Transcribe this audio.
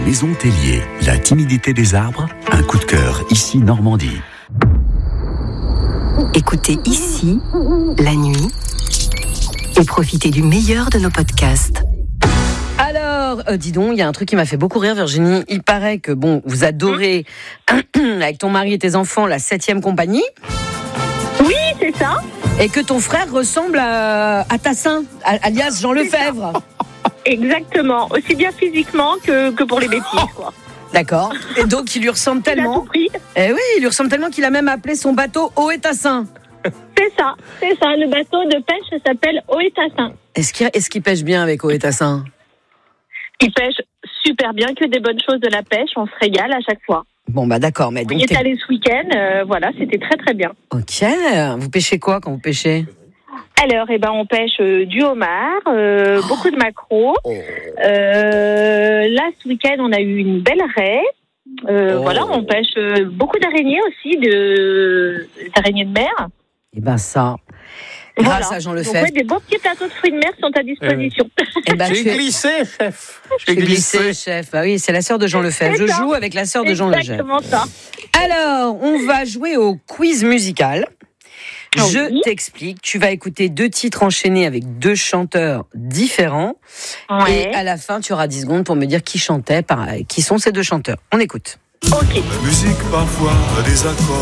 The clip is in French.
Maison Tellier, la timidité des arbres, un coup de cœur, ici Normandie. Écoutez ici, la nuit, et profitez du meilleur de nos podcasts. Alors, dis donc, il y a un truc qui m'a fait beaucoup rire, Virginie. Il paraît que, vous adorez, avec ton mari et tes enfants, la 7e compagnie. Oui, c'est ça. Et que ton frère ressemble à Tassin, alias Jean Lefebvre. Exactement, aussi bien physiquement que pour les bêtises, quoi. D'accord. Et donc, il lui ressemble tellement. Il a tout pris. Eh oui, il lui ressemble tellement qu'il a même appelé son bateau Ohé-Tassin. C'est ça. Le bateau de pêche s'appelle Ohé-Tassin. Est-ce qu'il pêche bien avec Ohé-Tassin ? Il pêche super bien, que des bonnes choses de la pêche. On se régale à chaque fois. Bon, d'accord. Mais donc, on y est allé ce week-end. Voilà, c'était très très bien. Ok. Vous pêchez quoi quand vous pêchez ? Alors, on pêche du homard, beaucoup de maquereaux. Là, ce week-end, on a eu une belle raie. Voilà, on pêche beaucoup d'araignées aussi, d'araignées de mer. Et ça, grâce à Jean Lefebvre. Donc, des beaux petits plateaux de fruits de mer sont à disposition. J'ai glissé, chef. J'ai glissé, chef. Bah oui, c'est la sœur de Jean Lefebvre. Je joue avec la sœur de Jean Lefebvre. Exactement ça. Alors, on va jouer au quiz musical. Je t'explique, tu vas écouter 2 titres enchaînés avec 2 chanteurs différents. Ouais. Et à la fin, tu auras 10 secondes pour me dire qui chantait, qui sont ces 2 chanteurs. On écoute. Ok. La musique parfois a des accords.